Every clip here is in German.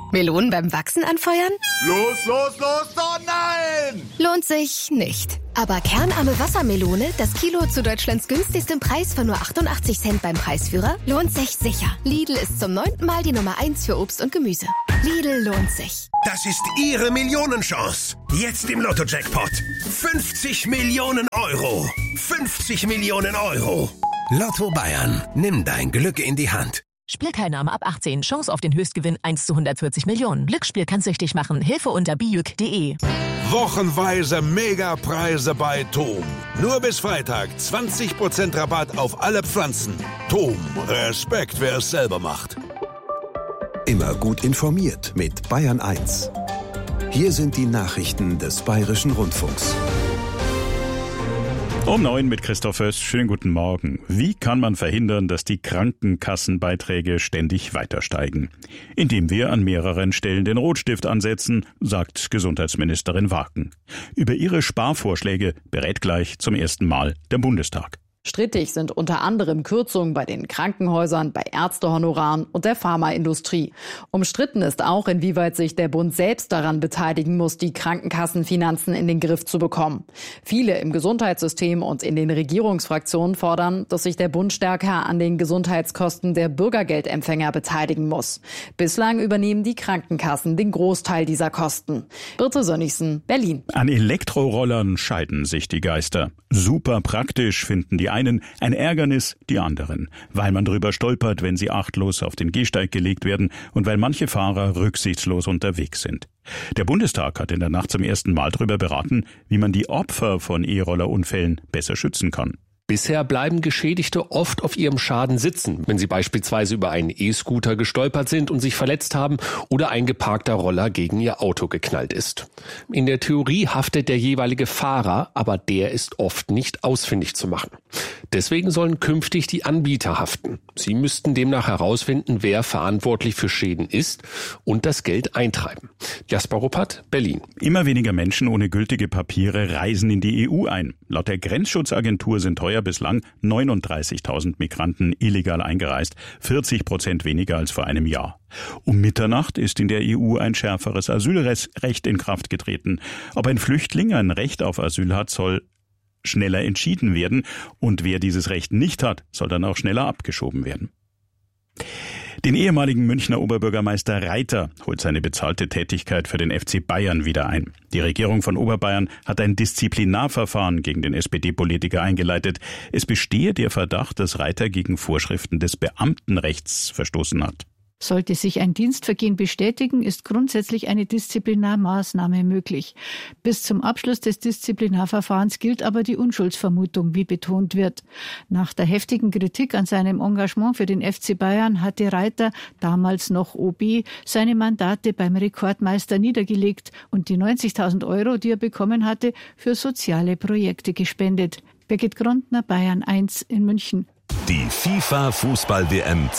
Melonen beim Wachsen anfeuern? Los, oh nein! Lohnt sich nicht. Aber kernarme Wassermelone, das Kilo zu Deutschlands günstigstem Preis von nur 88 Cent beim Preisführer, lohnt sich sicher. Lidl ist zum 9. Mal die Nummer 1 für Obst und Gemüse. Lidl lohnt sich. Das ist Ihre Millionenchance. Jetzt im Lotto-Jackpot. 50 Millionen Euro. 50 Millionen Euro. Lotto Bayern. Nimm dein Glück in die Hand. Spielteilnahme ab 18. Chance auf den Höchstgewinn 1 zu 140 Millionen. Glücksspiel kann süchtig machen. Hilfe unter bijuk.de. Wochenweise Megapreise bei TOM. Nur bis Freitag 20% Rabatt auf alle Pflanzen. TOM. Respekt, wer es selber macht. Immer gut informiert mit Bayern 1. Hier sind die Nachrichten des Bayerischen Rundfunks. Um 9 mit Christoph Föst. Schönen guten Morgen. Wie kann man verhindern, dass die Krankenkassenbeiträge ständig weiter steigen? Indem wir an mehreren Stellen den Rotstift ansetzen, sagt Gesundheitsministerin Waken. Über ihre Sparvorschläge berät gleich zum ersten Mal der Bundestag. Strittig sind unter anderem Kürzungen bei den Krankenhäusern, bei Ärztehonoraren und der Pharmaindustrie. Umstritten ist auch, inwieweit sich der Bund selbst daran beteiligen muss, die Krankenkassenfinanzen in den Griff zu bekommen. Viele im Gesundheitssystem und in den Regierungsfraktionen fordern, dass sich der Bund stärker an den Gesundheitskosten der Bürgergeldempfänger beteiligen muss. Bislang übernehmen die Krankenkassen den Großteil dieser Kosten. Birte Sönnigsen, Berlin. An Elektrorollern scheiden sich die Geister. Super praktisch finden die einen, ein Ärgernis die anderen, weil man drüber stolpert, wenn sie achtlos auf den Gehsteig gelegt werden und weil manche Fahrer rücksichtslos unterwegs sind. Der Bundestag hat in der Nacht zum ersten Mal darüber beraten, wie man die Opfer von E-Roller-Unfällen besser schützen kann. Bisher bleiben Geschädigte oft auf ihrem Schaden sitzen, wenn sie beispielsweise über einen E-Scooter gestolpert sind und sich verletzt haben oder ein geparkter Roller gegen ihr Auto geknallt ist. In der Theorie haftet der jeweilige Fahrer, aber der ist oft nicht ausfindig zu machen. Deswegen sollen künftig die Anbieter haften. Sie müssten demnach herausfinden, wer verantwortlich für Schäden ist und das Geld eintreiben. Jasper Ruppert, Berlin. Immer weniger Menschen ohne gültige Papiere reisen in die EU ein. Laut der Grenzschutzagentur sind heuer bislang 39.000 Migranten illegal eingereist, 40% weniger als vor einem Jahr. Um Mitternacht ist in der EU ein schärferes Asylrecht in Kraft getreten. Ob ein Flüchtling ein Recht auf Asyl hat, soll schneller entschieden werden und wer dieses Recht nicht hat, soll dann auch schneller abgeschoben werden. Den ehemaligen Münchner Oberbürgermeister Reiter holt seine bezahlte Tätigkeit für den FC Bayern wieder ein. Die Regierung von Oberbayern hat ein Disziplinarverfahren gegen den SPD-Politiker eingeleitet. Es bestehe der Verdacht, dass Reiter gegen Vorschriften des Beamtenrechts verstoßen hat. Sollte sich ein Dienstvergehen bestätigen, ist grundsätzlich eine Disziplinarmaßnahme möglich. Bis zum Abschluss des Disziplinarverfahrens gilt aber die Unschuldsvermutung, wie betont wird. Nach der heftigen Kritik an seinem Engagement für den FC Bayern hatte Reiter, damals noch OB, seine Mandate beim Rekordmeister niedergelegt und die 90.000 Euro, die er bekommen hatte, für soziale Projekte gespendet. Birgit Grundner, Bayern 1 in München. Die FIFA-Fußball-WM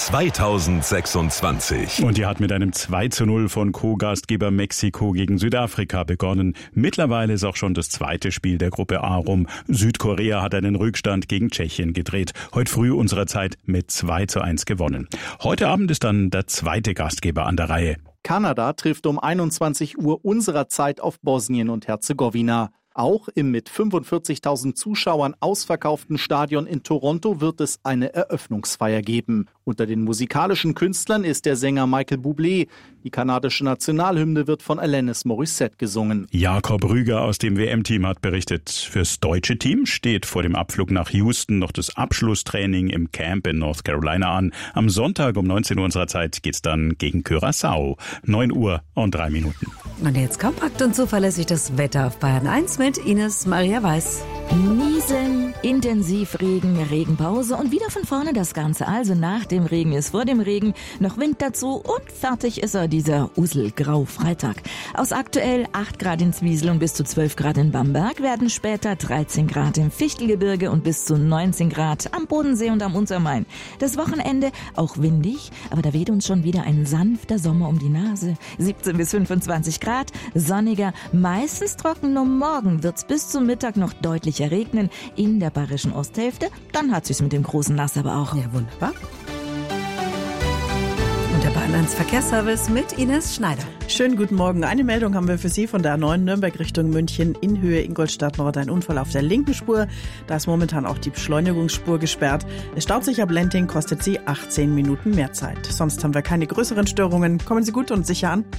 2026. Und die hat mit einem 2:0 von Co-Gastgeber Mexiko gegen Südafrika begonnen. Mittlerweile ist auch schon das zweite Spiel der Gruppe A rum. Südkorea hat einen Rückstand gegen Tschechien gedreht. Heute früh unserer Zeit mit 2:1 gewonnen. Heute Abend ist dann der zweite Gastgeber an der Reihe. Kanada trifft um 21 Uhr unserer Zeit auf Bosnien und Herzegowina. Auch im mit 45.000 Zuschauern ausverkauften Stadion in Toronto wird es eine Eröffnungsfeier geben. Unter den musikalischen Künstlern ist der Sänger Michael Bublé. Die kanadische Nationalhymne wird von Alanis Morissette gesungen. Jakob Rüger aus dem WM-Team hat berichtet, fürs deutsche Team steht vor dem Abflug nach Houston noch das Abschlusstraining im Camp in North Carolina an. Am Sonntag um 19 Uhr unserer Zeit geht's dann gegen Curaçao. 9 Uhr und 3 Minuten. Und jetzt kompakt und zuverlässig das Wetter auf Bayern 1 mit Ines Maria Weiß. Nieseln, Intensivregen, Regenpause und wieder von vorne das Ganze. Also nach dem Regen ist vor dem Regen, noch Wind dazu und fertig ist er, dieser Uselgrau-Freitag. Aus aktuell 8 Grad in Zwiesel und bis zu 12 Grad in Bamberg werden später 13 Grad im Fichtelgebirge und bis zu 19 Grad am Bodensee und am Untermain. Das Wochenende auch windig, aber da weht uns schon wieder ein sanfter Sommer um die Nase. 17 bis 25 Grad, sonniger, meistens trocken, nur morgen wird's bis zum Mittag noch deutlich regnen in der bayerischen Osthälfte. Dann hat sich's mit dem großen Nass aber auch. Ja, wunderbar. Und der Bayern 1 Verkehrsservice mit Ines Schneider. Schönen guten Morgen. Eine Meldung haben wir für Sie von der A9 Nürnberg Richtung München in Höhe Ingolstadt Nord. Ein Unfall auf der linken Spur. Da ist momentan auch die Beschleunigungsspur gesperrt. Es staut sich ab Lenting, kostet Sie 18 Minuten mehr Zeit. Sonst haben wir keine größeren Störungen. Kommen Sie gut und sicher an.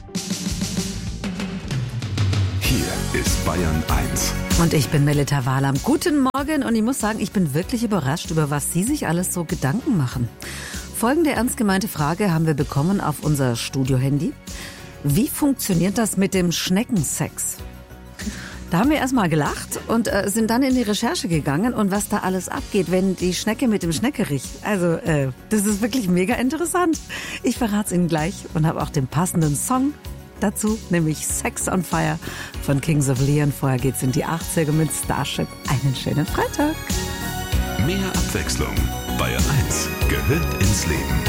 Hier ist Bayern 1. Und ich bin Melita Wahlam. Guten Morgen und ich muss sagen, ich bin wirklich überrascht, über was Sie sich alles so Gedanken machen. Folgende ernst gemeinte Frage haben wir bekommen auf unser Studio-Handy. Wie funktioniert das mit dem Schneckensex? Da haben wir erstmal gelacht und sind dann in die Recherche gegangen und was da alles abgeht, wenn die Schnecke mit dem Schneckerich. Also, das ist wirklich mega interessant. Ich verrate es Ihnen gleich und habe auch den passenden Song dazu, nämlich Sex on Fire von Kings of Leon. Vorher geht's in die 80er mit Starship. Einen schönen Freitag. Mehr Abwechslung. Bayern 1 gehört ins Leben.